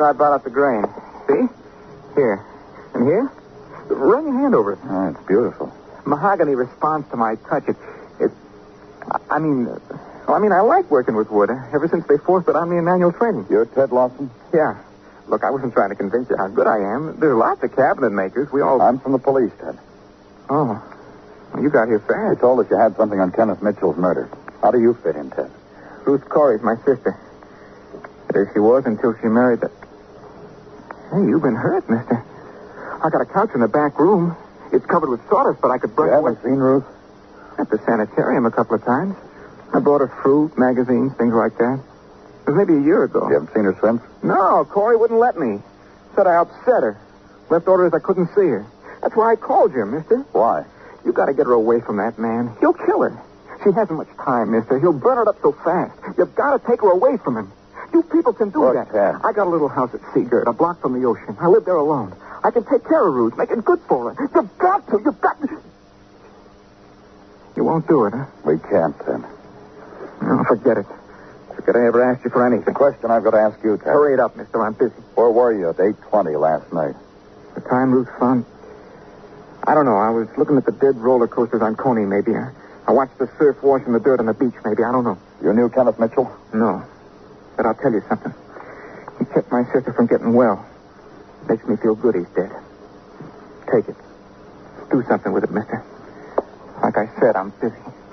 I brought up the grain. See? Here. And here? Run your hand over it. Oh, it's beautiful. Mahogany responds to my touch. I like working with wood. Ever since they forced it on me in manual training. You're Ted Lawson? Yeah. Look, I wasn't trying to convince you how good I am. There's lots of cabinet makers. We all... I'm from the police, Ted. Oh. Well, you got here They fast. told us you had something on Kenneth Mitchell's murder. How do you fit in, Ted? Ruth Corey's my sister. There she was until she married the... Hey, you've been hurt, mister. I got a couch in the back room. It's covered with sawdust, but I could brush You haven't seen Ruth? At the sanitarium a couple of times. I brought her fruit, magazines, things like that. It was maybe a year ago. You haven't seen her since? No, Corey wouldn't let me. Said I upset her. Left orders I couldn't see her. That's why I called you, mister. Why? You got to get her away from that man. He'll kill her. She hasn't much time, mister. He'll burn her up so fast. You've got to take her away from him. You people can do Look, that. Ted. I got a little house at Seagirt, a block from the ocean. I live there alone. I can take care of Ruth, make it good for her. You've got to. You've got to. You won't do it, huh? We can't, Ted. No, forget it. Forget I ever asked you for anything. The question I've got to ask you, Ted. Hurry it up, mister. I'm busy. Where were you at 8:20 last night? The time Ruth found... I don't know. I was looking at the dead roller coasters on Coney, maybe. I watched the surf washing the dirt on the beach, maybe. I don't know. You knew Kenneth Mitchell? No. But I'll tell you something. He kept my sister from getting well. Makes me feel good he's dead. Take it. Do something with it, mister. Like I said, I'm busy.